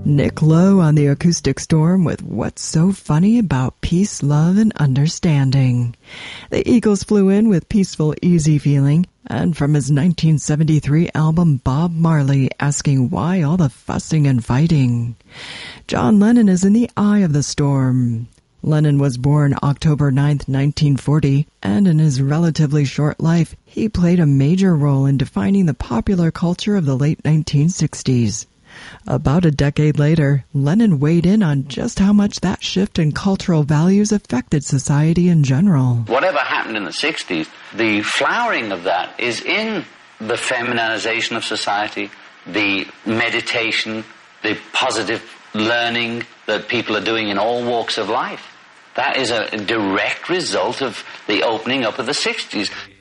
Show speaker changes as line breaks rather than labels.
Nick Lowe on the Acoustic Storm with What's So Funny About Peace, Love, and Understanding. The Eagles flew in with Peaceful, Easy Feeling, and from his 1973 album Bob Marley, asking why all the fussing and fighting. John Lennon is in the eye of the storm. Lennon was born October 9, 1940, and in his relatively short life, he played a major role in defining the popular culture of the late 1960s. About a decade later, Lennon weighed in on just how much that shift in cultural values affected society in general.
Whatever happened in the 60s, the flowering of that is in the feminization of society, the meditation, the positive learning that people are doing in all walks of life. That is a direct result of the opening up of the 60s.